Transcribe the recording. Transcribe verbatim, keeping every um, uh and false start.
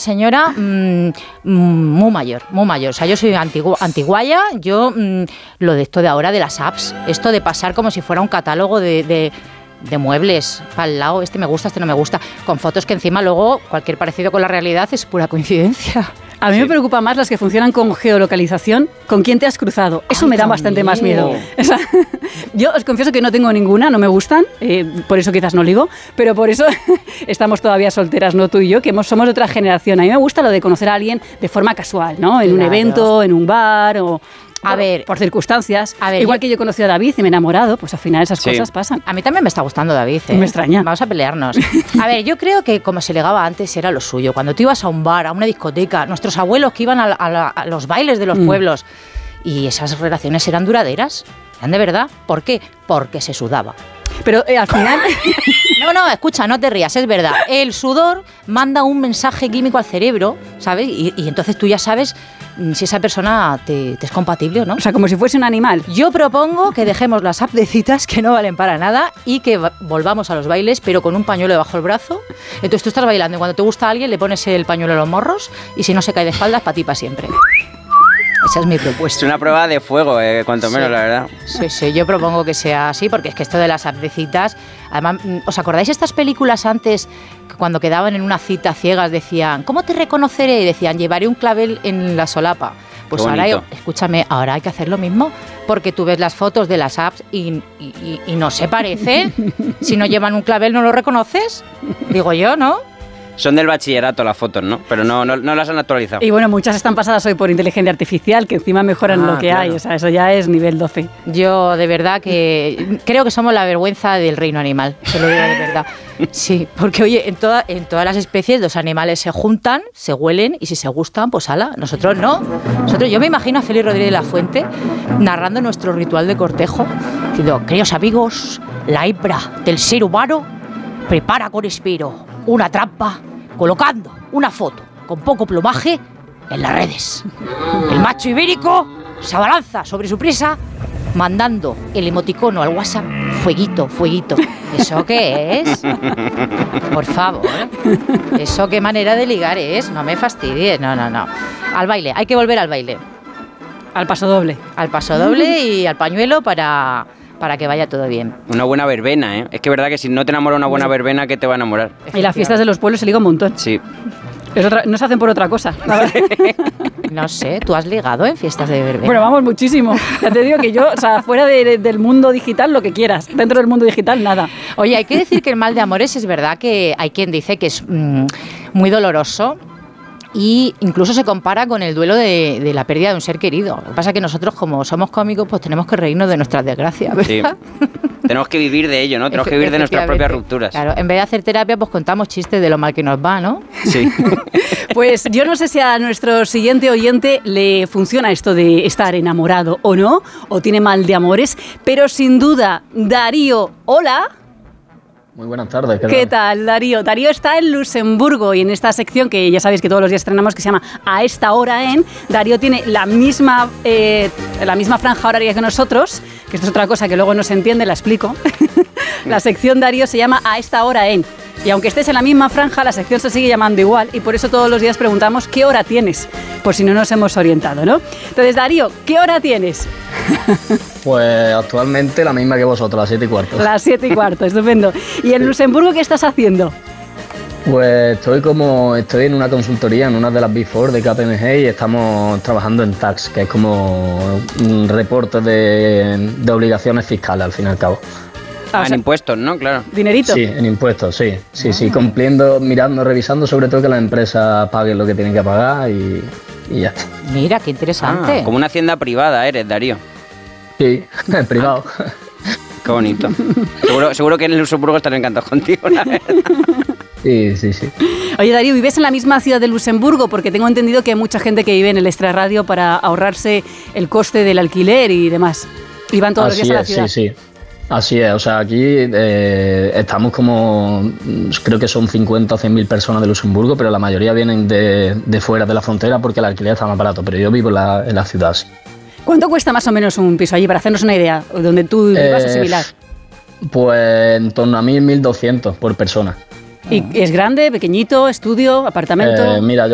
señora mmm, muy mayor, muy mayor. O sea, yo soy antigu- antiguaya, yo mmm, lo de esto de ahora de las apps, esto de pasar como si fuera un catálogo de... de de muebles para el lado, este me gusta, este no me gusta, con fotos que encima luego cualquier parecido con la realidad es pura coincidencia. A mí sí. me preocupa más las que funcionan con geolocalización, con quién te has cruzado. Eso Ay, me da también. bastante más miedo. O sea, yo os confieso que no tengo ninguna, no me gustan, eh, por eso quizás no ligo, pero por eso estamos todavía solteras, no tú y yo, que hemos, somos de otra generación. A mí me gusta lo de conocer a alguien de forma casual, ¿no? En claro. un evento, en un bar o... A por, ver, por circunstancias. A ver, Igual yo, que yo he conocido a David y me he enamorado, pues al final esas sí. cosas pasan. A mí también me está gustando David, ¿eh? Me extraña. Vamos a pelearnos. A ver, yo creo que como se legaba antes era lo suyo. Cuando tú ibas a un bar, a una discoteca, nuestros abuelos que iban a, a, a los bailes de los mm. pueblos, y esas relaciones eran duraderas, eran de verdad. ¿Por qué? Porque se sudaba. Pero eh, al final... No, no, escucha, no te rías, es verdad. El sudor manda un mensaje químico al cerebro, ¿sabes? Y, y entonces tú ya sabes si esa persona te, te es compatible o no. O sea, como si fuese un animal. Yo propongo que dejemos las apps de citas que no valen para nada y que volvamos a los bailes, pero con un pañuelo debajo del brazo. Entonces tú estás bailando y cuando te gusta a alguien le pones el pañuelo en los morros y si no se cae de espaldas, para ti para siempre. Esa es mi propuesta. Es una prueba de fuego, eh, cuanto menos, sí. la verdad. Sí, sí, yo propongo que sea así, porque es que esto de las apps de citas... Además, ¿os acordáis estas películas antes, que cuando quedaban en una cita ciegas decían, ¿cómo te reconoceré? Y decían, llevaré un clavel en la solapa. Pues ahora, escúchame, ahora hay que hacer lo mismo, porque tú ves las fotos de las apps y, y, y no se parecen. Si no llevan un clavel, ¿no lo reconoces? Digo yo, ¿no? Son del bachillerato las fotos, ¿no? Pero no, no, no las han actualizado. Y bueno, muchas están pasadas hoy por inteligencia artificial, que encima mejoran ah, lo que claro. hay. O sea, eso ya es nivel doce. Yo, de verdad, que creo que somos la vergüenza del reino animal. Se lo digo de verdad. Sí, porque, oye, en, toda, en todas las especies los animales se juntan, se huelen y si se gustan, pues ala. Nosotros no. Nosotros, yo me imagino a Félix Rodríguez de la Fuente narrando nuestro ritual de cortejo, diciendo, queridos amigos, la hembra del ser humano prepara con espero una trampa colocando una foto con poco plumaje en las redes. El macho ibérico se abalanza sobre su presa mandando el emoticono al WhatsApp, fueguito, fueguito. ¿Eso qué es? Por favor. ¿Eso qué manera de ligar es? No me fastidies. No, no, no. Al baile. Hay que volver al baile. Al paso doble. Al paso doble y al pañuelo para... para que vaya todo bien. Una buena verbena, ¿eh? Es que es verdad que si no te enamora una buena verbena, ¿qué te va a enamorar? Y las fiestas de los pueblos se liga un montón. Sí. Es otra, no se hacen por otra cosa. No sé, ¿tú has ligado en fiestas de verbena? Bueno, vamos, muchísimo. Ya te digo que yo, o sea, fuera de, de, del mundo digital, lo que quieras. Dentro del mundo digital, nada. Oye, hay que decir que el mal de amores es verdad que hay quien dice que es mmm, muy doloroso. Y incluso se compara con el duelo de, de la pérdida de un ser querido. Lo que pasa es que nosotros, como somos cómicos, pues tenemos que reírnos de nuestras desgracias, ¿verdad? Sí. Tenemos que vivir de ello, ¿no? Tenemos que vivir de nuestras propias rupturas. Claro, en vez de hacer terapia, pues contamos chistes de lo mal que nos va, ¿no? Sí. Pues yo no sé si a nuestro siguiente oyente le funciona esto de estar enamorado o no, o tiene mal de amores, pero sin duda, Darío, hola... Muy buenas tardes. ¿Qué, ¿Qué tal, Darío? Darío está en Luxemburgo y en esta sección que ya sabéis que todos los días estrenamos, que se llama A esta hora en, Darío tiene la misma, eh, la misma franja horaria que nosotros, que esto es otra cosa que luego no se entiende, la explico. La sección, Darío, se llama A esta hora en. Y aunque estés en la misma franja, la sección se sigue llamando igual y por eso todos los días preguntamos ¿qué hora tienes? Por si no nos hemos orientado, ¿no? Entonces, Darío, ¿qué hora tienes? Pues actualmente la misma que vosotros, las siete y cuarto. Las siete y cuarto, estupendo. ¿Y en Luxemburgo qué estás haciendo? Pues estoy como estoy en una consultoría, en una de las Big Four de K P M G y estamos trabajando en tax, que es como un reporte de, de obligaciones fiscales al fin y al cabo. Ah, en impuestos, ¿no? Claro. ¿Dinerito? Sí, en impuestos, sí. Sí, ah. sí, cumpliendo, mirando, revisando sobre todo que las empresas paguen lo que tienen que pagar y, y ya está. Mira, qué interesante. Ah, como una hacienda privada eres, Darío. Sí, el privado. Ah. Qué bonito. Seguro, seguro que en el Luxemburgo estarán encantados contigo, la verdad. Sí, sí, sí. Oye, Darío, ¿vives en la misma ciudad de Luxemburgo? Porque tengo entendido que hay mucha gente que vive en el extrarradio para ahorrarse el coste del alquiler y demás. Y van todos Así los días a la es, ciudad. Sí, sí. Así es, o sea, aquí eh, estamos como, creo que son cincuenta o cien mil personas de Luxemburgo, pero la mayoría vienen de, de fuera de la frontera porque el alquiler está más barato, pero yo vivo en la, en la ciudad. Sí. ¿Cuánto cuesta más o menos un piso allí, para hacernos una idea, donde tú vivas eh, o similar? Pues en torno a mil, mil doscientos por persona. ¿Y es grande, pequeñito, estudio, apartamento? Eh, mira, yo